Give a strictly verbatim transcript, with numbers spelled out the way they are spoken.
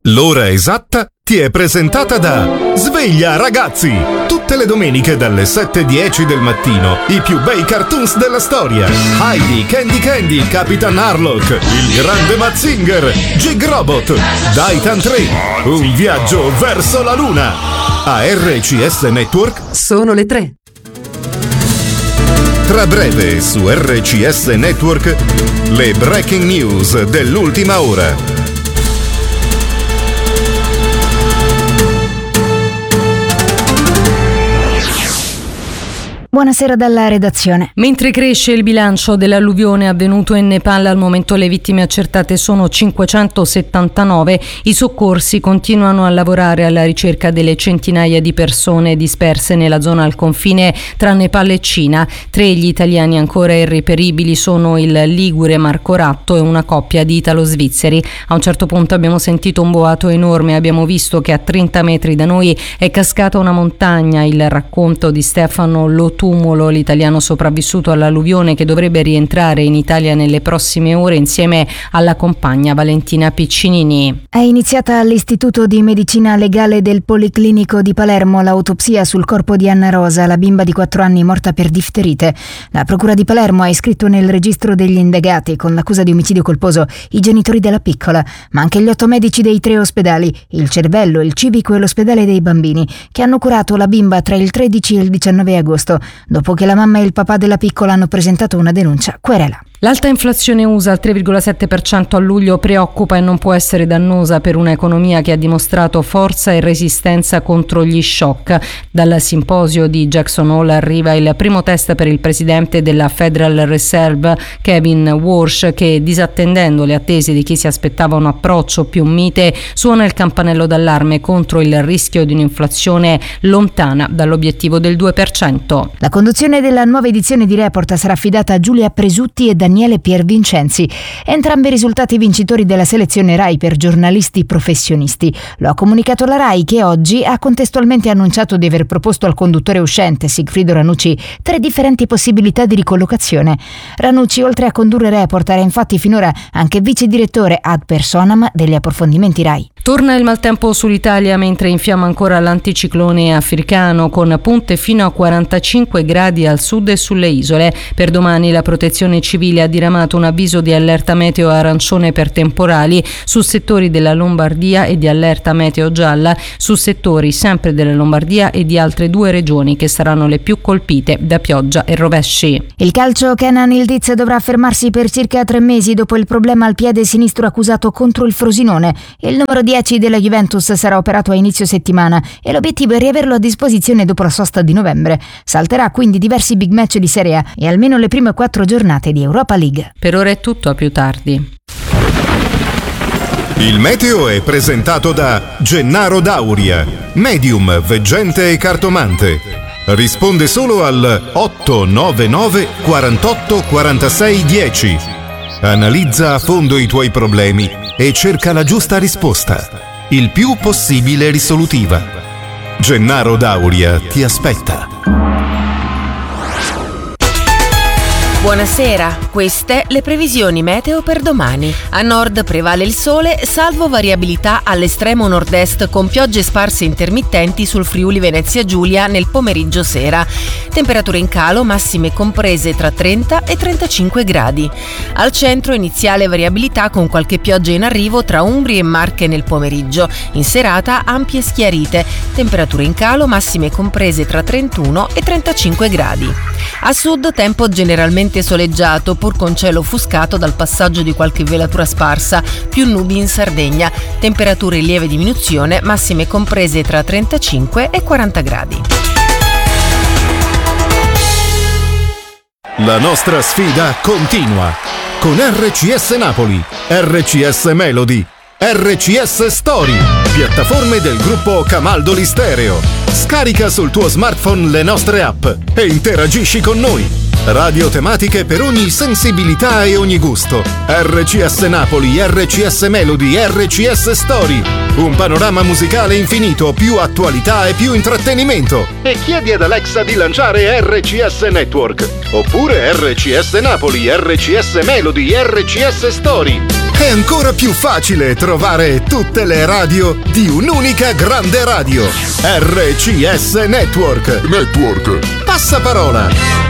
L'ora esatta ti è presentata da Sveglia Ragazzi! Tutte le domeniche dalle sette e dieci del mattino i più bei cartoons della storia. Heidi, Candy Candy, Capitan Harlock, il grande Mazinger, Jig Robot, Daitan tre, un viaggio verso la luna. A R C S Network sono le tre. Tra breve su R C S Network le breaking news dell'ultima ora. Buonasera dalla redazione. Mentre cresce il bilancio dell'alluvione avvenuto in Nepal, al momento le vittime accertate sono cinquecentosettantanove. I soccorsi continuano a lavorare alla ricerca delle centinaia di persone disperse nella zona al confine tra Nepal e Cina. Tre gli italiani ancora irreperibili sono il ligure Marco Ratto e una coppia di italo-svizzeri. A un certo punto abbiamo sentito un boato enorme, abbiamo visto che a trenta metri da noi è cascata una montagna. Il racconto di Stefano Lotu, l'italiano sopravvissuto all'alluvione, che dovrebbe rientrare in Italia nelle prossime ore insieme alla compagna Valentina Piccinini. È iniziata all'Istituto di Medicina Legale del Policlinico di Palermo l'autopsia sul corpo di Anna Rosa, la bimba di quattro anni morta per difterite. La Procura di Palermo ha iscritto nel registro degli indagati con l'accusa di omicidio colposo i genitori della piccola, ma anche gli otto medici dei tre ospedali, il Cervello, il Civico e l'ospedale dei bambini, che hanno curato la bimba tra il tredici e il diciannove agosto. Dopo che la mamma e il papà della piccola hanno presentato una denuncia, querela. L'alta inflazione U S A al tre virgola sette per cento a luglio preoccupa e non può essere dannosa per un'economia che ha dimostrato forza e resistenza contro gli shock. Dal simposio di Jackson Hole arriva il primo test per il presidente della Federal Reserve, Kevin Warsh, che, disattendendo le attese di chi si aspettava un approccio più mite, suona il campanello d'allarme contro il rischio di un'inflazione lontana dall'obiettivo del due per cento. La conduzione della nuova edizione di Report sarà affidata a Giulia Presutti e Daniele Piervincenzi, entrambi risultati vincitori della selezione Rai per giornalisti professionisti. Lo ha comunicato la Rai, che oggi ha contestualmente annunciato di aver proposto al conduttore uscente Sigfrido Ranucci tre differenti possibilità di ricollocazione. Ranucci, oltre a condurre Report, era infatti finora anche vice direttore ad personam degli approfondimenti Rai. Torna il maltempo sull'Italia mentre infiamma ancora l'anticiclone africano, con punte fino a quarantacinque gradi al sud e sulle isole. Per domani la Protezione Civile ha diramato un avviso di allerta meteo arancione per temporali su settori della Lombardia e di allerta meteo gialla su settori sempre della Lombardia e di altre due regioni che saranno le più colpite da pioggia e rovesci. Il calcio, Kenan Yildiz dovrà fermarsi per circa tre mesi dopo il problema al piede sinistro accusato contro il Frosinone. Il numero dieci della Juventus sarà operato a inizio settimana e l'obiettivo è riaverlo a disposizione dopo la sosta di novembre. Salterà quindi diversi big match di Serie A e almeno le prime quattro giornate di Europa League. Per ora è tutto, a più tardi. Il meteo è presentato da Gennaro Dauria, medium, veggente e cartomante. Risponde solo al otto nove nove quarantotto quarantasei dieci. Analizza a fondo i tuoi problemi e cerca la giusta risposta, il più possibile risolutiva. Gennaro Dauria ti aspetta. Buonasera, queste le previsioni meteo per domani. A nord prevale il sole, salvo variabilità all'estremo nord-est con piogge sparse intermittenti sul Friuli Venezia Giulia nel pomeriggio sera. Temperature in calo, massime comprese tra trenta e trentacinque gradi. Al centro iniziale variabilità con qualche pioggia in arrivo tra Umbria e Marche nel pomeriggio. In serata ampie schiarite. Temperature in calo, massime comprese tra trentuno e trentacinque gradi. A sud tempo generalmente soleggiato, pur con cielo offuscato dal passaggio di qualche velatura sparsa, più nubi in Sardegna. Temperature in lieve diminuzione, massime comprese tra trentacinque e quaranta gradi. La nostra sfida continua con R C S Napoli, R C S Melody, R C S Story, piattaforme del gruppo Camaldoli Stereo. Scarica sul tuo smartphone le nostre app e interagisci con noi. Radio tematiche per ogni sensibilità e ogni gusto. R C S Napoli, R C S Melody, R C S Story. Un panorama musicale infinito, più attualità e più intrattenimento. E chiedi ad Alexa di lanciare R C S Network. Oppure R C S Napoli, R C S Melody, R C S Story. è ancora più facile trovare tutte le radio di un'unica grande radio. R C S Network. Network. Passaparola.